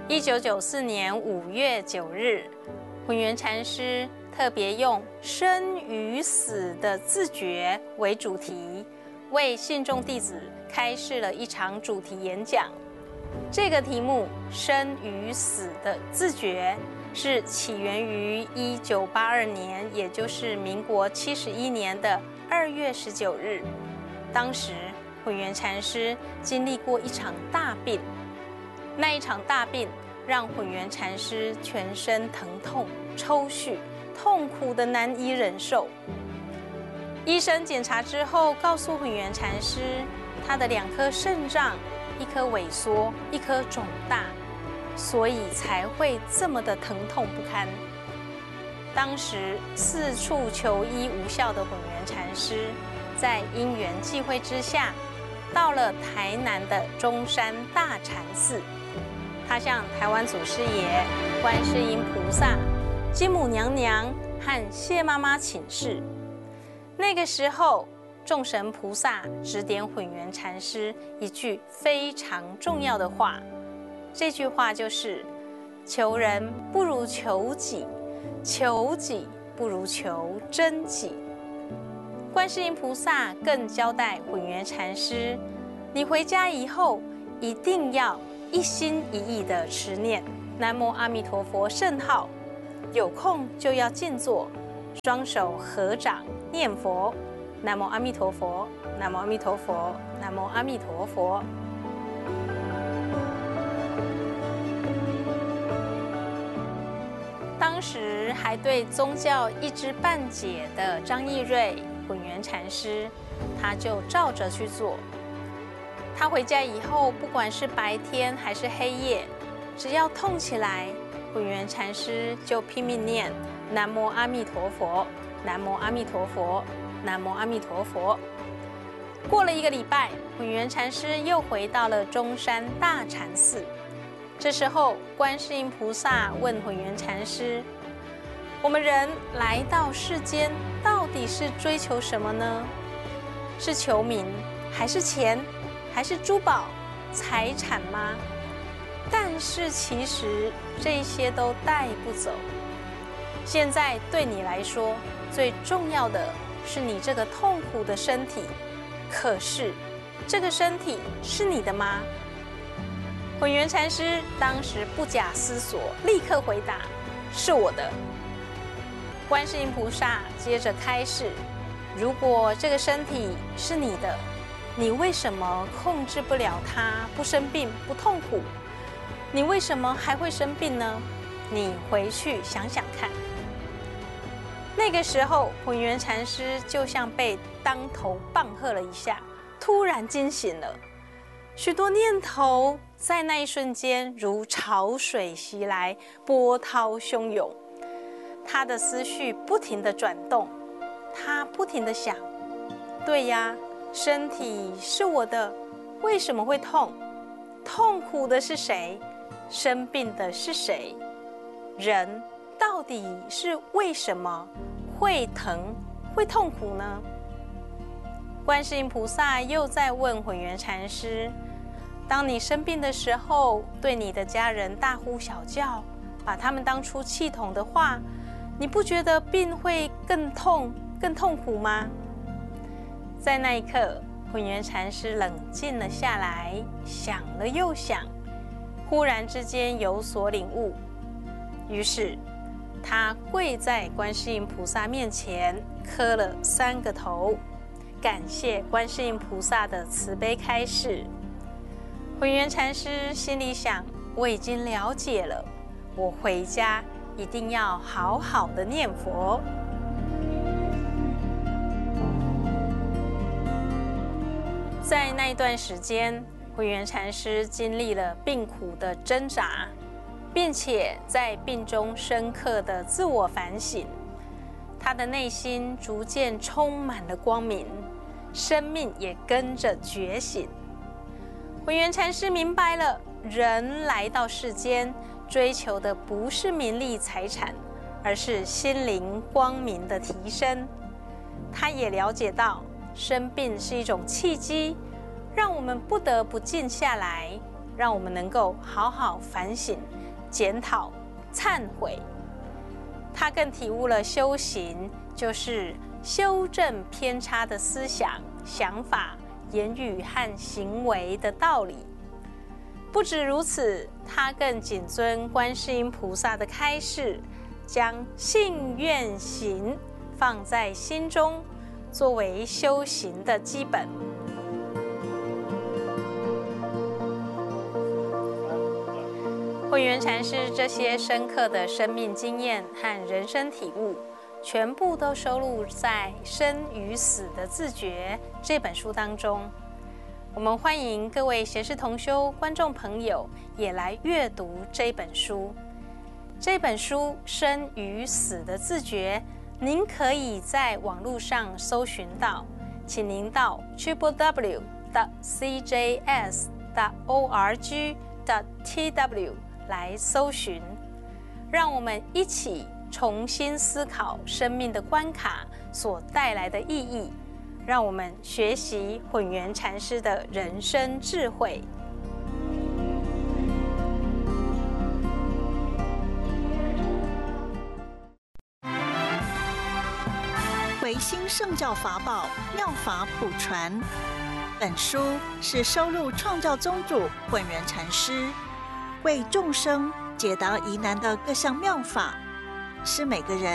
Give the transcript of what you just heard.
1994年5月9日，混元禅师特别用生与死的自觉为主题，为信众弟子开示了一场主题演讲。这个题目“生与死的自觉”是起源于1982年，也就是民国71年的2月19日。当时混元禅师经历过一场大病，那一场大病让混元禅师全身疼痛、抽搐，痛苦的难以忍受。医生检查之后告诉混元禅师，他的2颗肾脏，一颗萎缩，一颗肿大，所以才会这么的疼痛不堪。当时四处求医无效的混元禅师，在因缘际会之下，到了台南的中山大禅寺，他向台湾祖师爷、观世音菩萨、金母娘娘和谢妈妈请示。那个时候，众神菩萨指点混元禅师一句非常重要的话，这句话就是“求人不如求己，求己不如求真己”。观世音菩萨更交代混元禅师，你回家以后一定要一心一意地持念南无阿弥陀佛圣号，有空就要静坐，双手合掌念佛，南无阿弥陀佛，南无阿弥陀佛，南无阿弥陀佛。当时还对宗教一知半解的张义瑞混元禅师，他就照着去做。他回家以后，不管是白天还是黑夜，只要痛起来，混元禅师就拼命念南无阿弥陀佛，南无阿弥陀佛，南无阿弥陀佛。过了1个礼拜，混元禅师又回到了中山大禅寺。这时候，观世音菩萨问混元禅师：“我们人来到世间，到底是追求什么呢？是求名，还是钱，还是珠宝、财产吗？但是其实这些都带不走。现在对你来说，最重要的是你这个痛苦的身体。可是，这个身体是你的吗？”混元禅师当时不假思索，立刻回答：“是我的。”观世音菩萨接着开示：“如果这个身体是你的，你为什么控制不了它，不生病，不痛苦？你为什么还会生病呢？你回去想想看。”那个时候，混元禅师就像被当头棒喝了一下，突然惊醒了。许多念头在那一瞬间如潮水袭来，波涛汹涌。他的思绪不停地转动，他不停地想：对呀，身体是我的，为什么会痛？痛苦的是谁？生病的是谁？人到底是为什么会疼、会痛苦呢？观世音菩萨又在问混元禅师：当你生病的时候，对你的家人大呼小叫，把他们当出气筒的话，你不觉得病会更痛、更痛苦吗？在那一刻，混元禅师冷静了下来，想了又想，忽然之间有所领悟。于是，他跪在观世音菩萨面前，磕了3个头，感谢观世音菩萨的慈悲开示。混元禅师心里想：我已经了解了，我回家一定要好好的念佛。在那一段时间，混元禅师经历了病苦的挣扎，并且在病中深刻的自我反省。他的内心逐渐充满了光明，生命也跟着觉醒。混元禅师明白了，人来到世间，追求的不是名利财产，而是心灵光明的提升。他也了解到，生病是一种契机，让我们不得不静下来， 让我们能够好好反省、检讨、忏悔。他更体悟了修行就是修正偏差的思想、想法、言语和行为的道理。不止如此，他更谨遵观世音菩萨的开示，将信愿行放在心中，作为修行的基本。慧圆禅师这些深刻的生命经验和人生体悟，全部都收录在《生与死的自觉》这本书当中。我们欢迎各位贤士同修观众朋友也来阅读这本书。这本书《生与死的自觉》，您可以在网络上搜寻到，请您到 www.cjs.org.tw 来搜寻，让我们一起重新思考生命的关卡所带来的意义，让我们学习混元禅师的人生智慧。 维新圣教法宝妙法普传，本书是收录创教宗主混元禅师为众生解答疑难的各项妙法，是每个人